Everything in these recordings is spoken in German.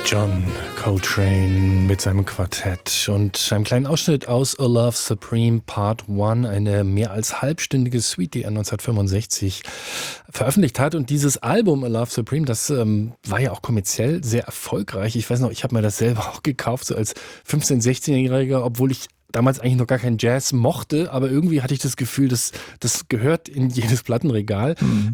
John Coltrane mit seinem Quartett und einem kleinen Ausschnitt aus A Love Supreme Part 1, eine mehr als halbstündige Suite, die er 1965 veröffentlicht hat. Und dieses Album A Love Supreme, das war ja auch kommerziell sehr erfolgreich. Ich weiß noch, ich habe mir das selber auch gekauft, so als 15-, 16-Jähriger, obwohl ich damals eigentlich noch gar keinen Jazz mochte, aber irgendwie hatte ich das Gefühl, das gehört in jedes Plattenregal.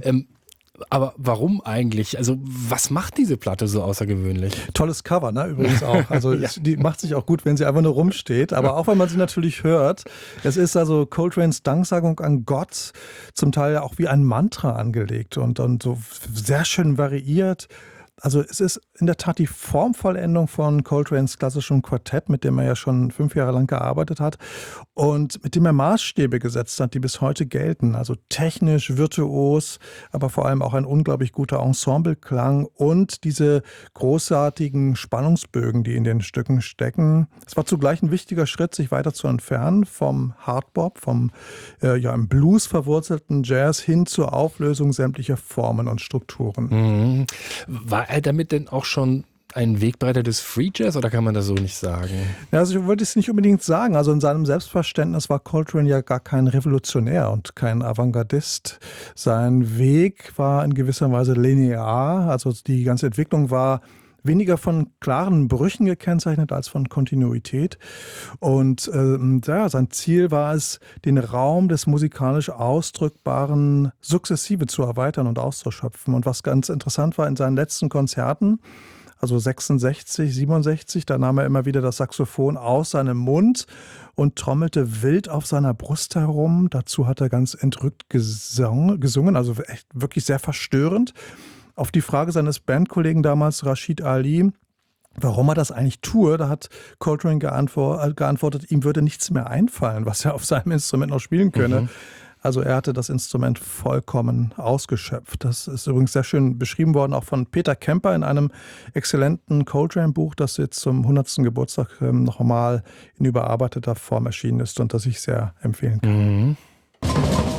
Aber warum eigentlich? Also was macht diese Platte so außergewöhnlich? Tolles Cover, ne? Übrigens auch. Also ja. Die macht sich auch gut, wenn sie einfach nur rumsteht. Aber auch wenn man sie natürlich hört. Es ist also Coltranes Danksagung an Gott, zum Teil auch wie ein Mantra angelegt und so sehr schön variiert. Also es ist in der Tat die Formvollendung von Coltranes klassischem Quartett, mit dem er ja schon 5 Jahre lang gearbeitet hat und mit dem er Maßstäbe gesetzt hat, die bis heute gelten. Also technisch, virtuos, aber vor allem auch ein unglaublich guter Ensembleklang und diese großartigen Spannungsbögen, die in den Stücken stecken. Es war zugleich ein wichtiger Schritt, sich weiter zu entfernen vom Hardbop, vom im Blues verwurzelten Jazz hin zur Auflösung sämtlicher Formen und Strukturen. Mhm. War er damit denn auch schon ein Wegbereiter des Free Jazz oder kann man das so nicht sagen? Ja, also ich würde es nicht unbedingt sagen. Also in seinem Selbstverständnis war Coltrane ja gar kein Revolutionär und kein Avantgardist. Sein Weg war in gewisser Weise linear. Also die ganze Entwicklung war weniger von klaren Brüchen gekennzeichnet als von Kontinuität. Und sein Ziel war es, den Raum des musikalisch Ausdrückbaren sukzessive zu erweitern und auszuschöpfen. Und was ganz interessant war in seinen letzten Konzerten, also 66, 67, da nahm er immer wieder das Saxophon aus seinem Mund und trommelte wild auf seiner Brust herum. Dazu hat er ganz entrückt gesungen, also echt wirklich sehr verstörend. Auf die Frage seines Bandkollegen damals, Rashid Ali, warum er das eigentlich tue, da hat Coltrane geantwortet, ihm würde nichts mehr einfallen, was er auf seinem Instrument noch spielen könne. Also er hatte das Instrument vollkommen ausgeschöpft. Das ist übrigens sehr schön beschrieben worden, auch von Peter Kemper in einem exzellenten Coltrane-Buch, das jetzt zum 100. Geburtstag noch einmal in überarbeiteter Form erschienen ist und das ich sehr empfehlen kann.